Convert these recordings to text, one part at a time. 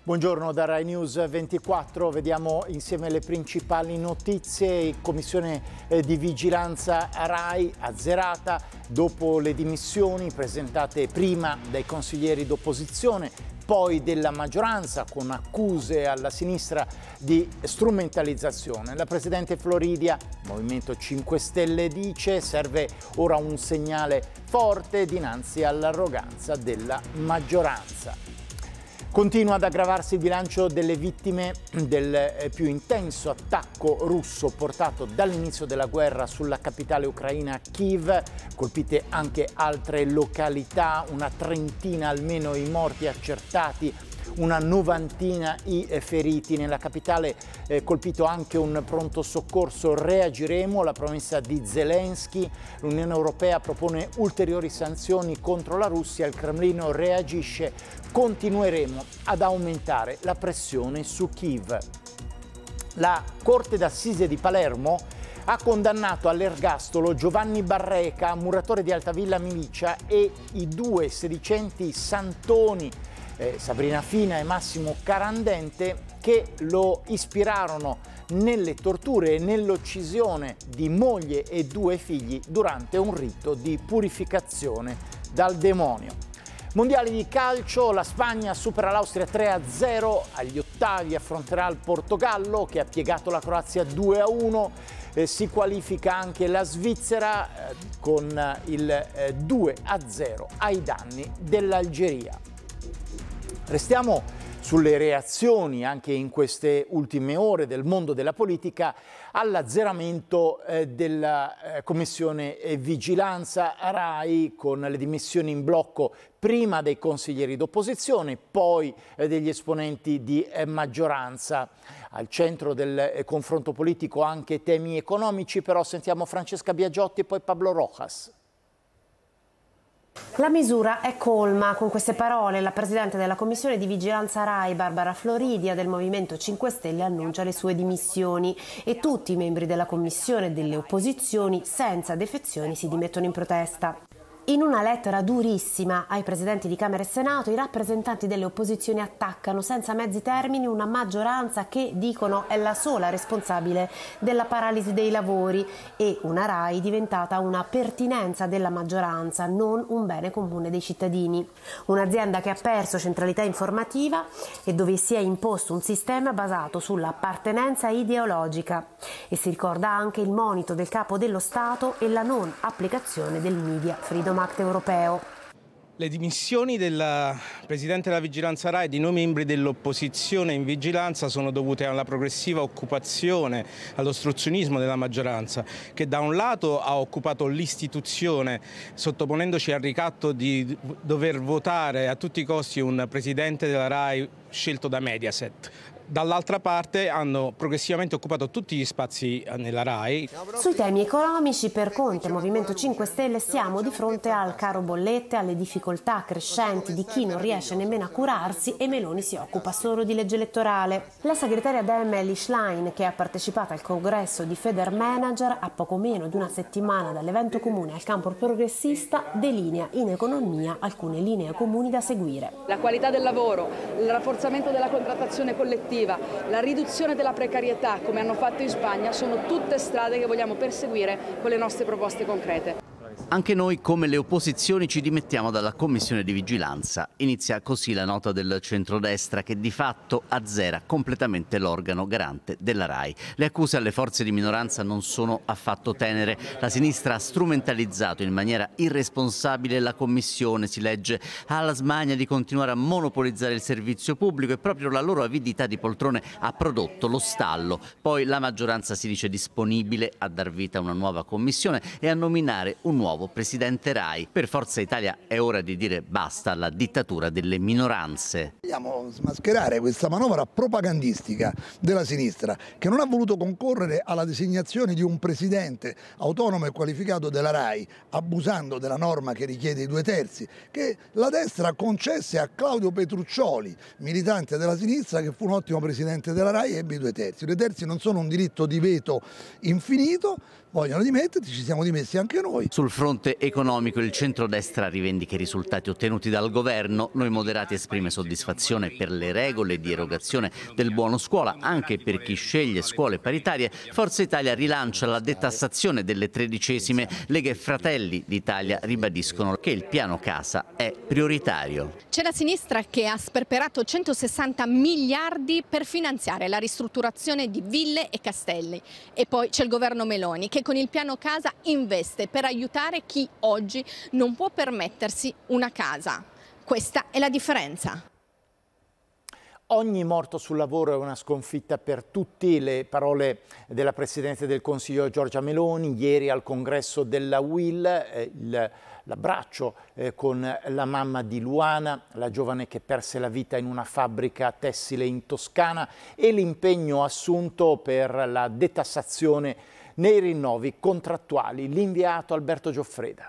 Buongiorno da Rai News 24, vediamo insieme le principali notizie. Commissione di vigilanza Rai azzerata dopo le dimissioni presentate prima dai consiglieri d'opposizione, poi della maggioranza con accuse alla sinistra di strumentalizzazione. La Presidente Floridia, Movimento 5 Stelle, dice serve ora un segnale forte dinanzi all'arroganza della maggioranza. Continua ad aggravarsi il bilancio delle vittime del più intenso attacco russo portato dall'inizio della guerra sulla capitale ucraina Kiev. Colpite anche altre località, una trentina almeno i morti accertati, una novantina i feriti. Nella capitale colpito anche un pronto soccorso. Reagiremo, la promessa di Zelensky. L'Unione Europea propone ulteriori sanzioni contro la Russia, il Cremlino reagisce. Continueremo ad aumentare la pressione su Kiev. La Corte d'Assise di Palermo ha condannato all'ergastolo Giovanni Barreca, muratore di Altavilla Milicia, e i due sedicenti Santoni, Sabrina Fina e Massimo Carandente, che lo ispirarono nelle torture e nell'uccisione di moglie e due figli durante un rito di purificazione dal demonio. Mondiali di calcio, la Spagna supera l'Austria 3-0, agli ottavi affronterà il Portogallo che ha piegato la Croazia 2-1, si qualifica anche la Svizzera con il 2-0 ai danni dell'Algeria. Restiamo sulle reazioni anche in queste ultime ore del mondo della politica all'azzeramento della Commissione Vigilanza Rai, con le dimissioni in blocco prima dei consiglieri d'opposizione, poi degli esponenti di maggioranza. Al centro del confronto politico anche temi economici, però sentiamo Francesca Biagiotti e poi Pablo Rojas. La misura è colma. Con queste parole la Presidente della Commissione di Vigilanza Rai, Barbara Floridia, del Movimento 5 Stelle, annuncia le sue dimissioni e tutti i membri della Commissione e delle opposizioni, senza defezioni, si dimettono in protesta. In una lettera durissima ai presidenti di Camera e Senato, i rappresentanti delle opposizioni attaccano senza mezzi termini una maggioranza che, dicono, è la sola responsabile della paralisi dei lavori e una Rai diventata una pertinenza della maggioranza, non un bene comune dei cittadini. Un'azienda che ha perso centralità informativa e dove si è imposto un sistema basato sull'appartenenza ideologica. E si ricorda anche il monito del Capo dello Stato e la non applicazione del Media Freedom Act europeo. Le dimissioni del Presidente della Vigilanza Rai e di noi membri dell'opposizione in vigilanza sono dovute alla progressiva occupazione, all'ostruzionismo della maggioranza, che da un lato ha occupato l'istituzione sottoponendoci al ricatto di dover votare a tutti i costi un Presidente della Rai scelto da Mediaset. Dall'altra parte hanno progressivamente occupato tutti gli spazi nella Rai. Sui temi economici, per Conte e Movimento 5 Stelle, siamo di fronte al caro bollette, alle difficoltà crescenti di chi non riesce nemmeno a curarsi, e Meloni si occupa solo di legge elettorale. La segretaria Dem Elly Schlein, che ha partecipato al congresso di Federmanager a poco meno di una settimana dall'evento comune al campo progressista, delinea in economia alcune linee comuni da seguire. La qualità del lavoro, il rafforzamento della contrattazione collettiva, la riduzione della precarietà, come hanno fatto in Spagna, sono tutte strade che vogliamo perseguire con le nostre proposte concrete. Anche noi, come le opposizioni, ci dimettiamo dalla Commissione di Vigilanza. Inizia così la nota del centrodestra, che di fatto azzera completamente l'organo garante della Rai. Le accuse alle forze di minoranza non sono affatto tenere. La sinistra ha strumentalizzato in maniera irresponsabile la Commissione, si legge, ha la smania di continuare a monopolizzare il servizio pubblico e proprio la loro avidità di poltrone ha prodotto lo stallo. Poi la maggioranza si dice disponibile a dar vita a una nuova commissione e a nominare un nuovo presidente Rai. Per Forza Italia è ora di dire basta alla dittatura delle minoranze. Vogliamo smascherare questa manovra propagandistica della sinistra, che non ha voluto concorrere alla designazione di un presidente autonomo e qualificato della Rai, abusando della norma che richiede i 2/3, che la destra concesse a Claudio Petruccioli, militante della sinistra, che fu un ottimo presidente della Rai e ebbe i 2/3. I 2/3 non sono un diritto di veto infinito, vogliono dimetterti, ci siamo dimessi anche noi. Sul fronte economico il centrodestra rivendica i risultati ottenuti dal governo. Noi moderati esprime soddisfazione per le regole di erogazione del buono scuola anche per chi sceglie scuole paritarie. Forza Italia rilancia la detassazione delle tredicesime. Lega e Fratelli d'Italia ribadiscono che il piano casa è prioritario. C'è la sinistra che ha sperperato 160 miliardi per finanziare la ristrutturazione di ville e castelli. E poi c'è il governo Meloni che con il piano casa investe per aiutare chi oggi non può permettersi una casa. Questa è la differenza. Ogni morto sul lavoro è una sconfitta per tutti, le parole della Presidente del Consiglio Giorgia Meloni ieri al congresso della UIL, l'abbraccio con la mamma di Luana, la giovane che perse la vita in una fabbrica tessile in Toscana, e l'impegno assunto per la detassazione nei rinnovi contrattuali. L'inviato Alberto Gioffreda.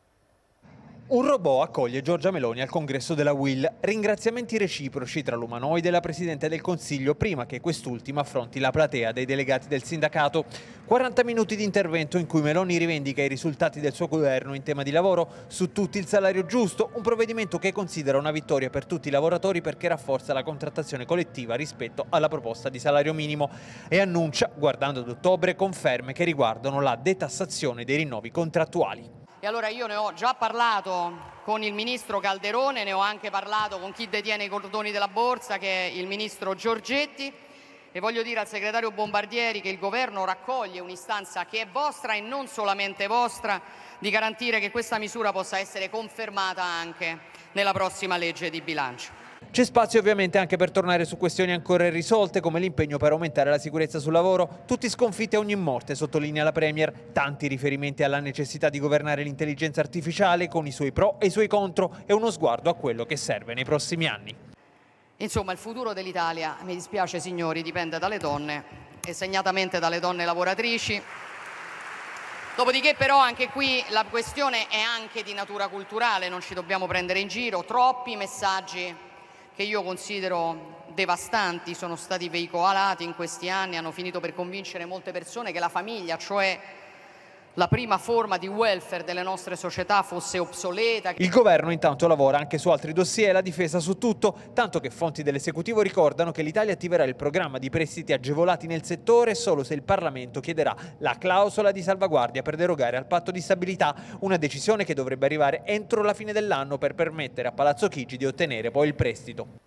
Un robot accoglie Giorgia Meloni al congresso della UIL. Ringraziamenti reciproci tra l'umanoide e la Presidente del Consiglio prima che quest'ultima affronti la platea dei delegati del sindacato. 40 minuti di intervento in cui Meloni rivendica i risultati del suo governo in tema di lavoro, su tutti il salario giusto, un provvedimento che considera una vittoria per tutti i lavoratori perché rafforza la contrattazione collettiva rispetto alla proposta di salario minimo e annuncia, guardando ad ottobre, conferme che riguardano la detassazione dei rinnovi contrattuali. E allora io ne ho già parlato con il ministro Calderone, ne ho anche parlato con chi detiene i cordoni della borsa, che è il ministro Giorgetti, e voglio dire al segretario Bombardieri che il governo raccoglie un'istanza che è vostra e non solamente vostra, di garantire che questa misura possa essere confermata anche nella prossima legge di bilancio. C'è spazio ovviamente anche per tornare su questioni ancora irrisolte come l'impegno per aumentare la sicurezza sul lavoro. Tutti sconfitti a ogni morte, sottolinea la Premier. Tanti riferimenti alla necessità di governare l'intelligenza artificiale con i suoi pro e i suoi contro e uno sguardo a quello che serve nei prossimi anni. Insomma, il futuro dell'Italia, mi dispiace signori, dipende dalle donne e segnatamente dalle donne lavoratrici. Dopodiché però anche qui la questione è anche di natura culturale, non ci dobbiamo prendere in giro. Troppi messaggi che io considero devastanti sono stati veicolati in questi anni, hanno finito per convincere molte persone che la famiglia, cioè la prima forma di welfare delle nostre società, fosse obsoleta. Il governo intanto lavora anche su altri dossier, la difesa su tutto, tanto che fonti dell'esecutivo ricordano che l'Italia attiverà il programma di prestiti agevolati nel settore solo se il Parlamento chiederà la clausola di salvaguardia per derogare al patto di stabilità, una decisione che dovrebbe arrivare entro la fine dell'anno per permettere a Palazzo Chigi di ottenere poi il prestito.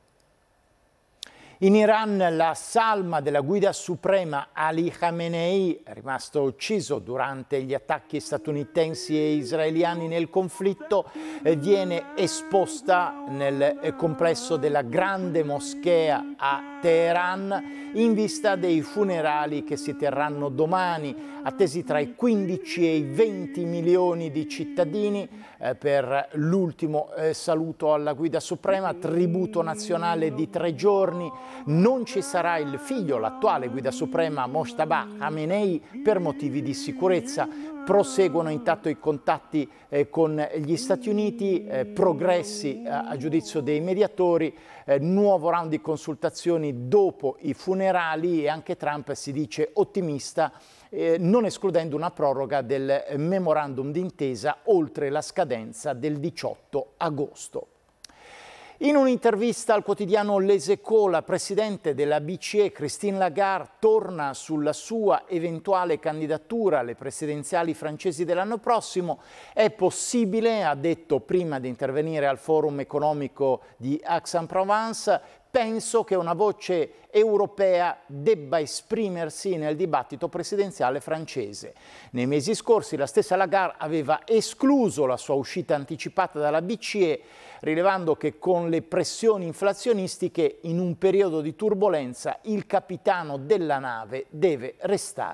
In Iran la salma della guida suprema Ali Khamenei, rimasto ucciso durante gli attacchi statunitensi e israeliani nel conflitto, viene esposta nel complesso della Grande Moschea a Teheran in vista dei funerali che si terranno domani, attesi tra i 15 e i 20 milioni di cittadini per l'ultimo saluto alla guida suprema, tributo nazionale di 3 giorni. Non ci sarà il figlio, l'attuale guida suprema Mojtaba Khamenei, per motivi di sicurezza. Proseguono intanto i contatti con gli Stati Uniti, progressi a giudizio dei mediatori, nuovo round di consultazioni dopo i funerali e anche Trump si dice ottimista, non escludendo una proroga del memorandum d'intesa oltre la scadenza del 18 agosto. In un'intervista al quotidiano Les Echos, la presidente della BCE, Christine Lagarde, torna sulla sua eventuale candidatura alle presidenziali francesi dell'anno prossimo. È possibile, ha detto prima di intervenire al forum economico di Aix-en-Provence, penso che una voce europea debba esprimersi nel dibattito presidenziale francese. Nei mesi scorsi la stessa Lagarde aveva escluso la sua uscita anticipata dalla BCE, rilevando che con le pressioni inflazionistiche in un periodo di turbolenza il capitano della nave deve restare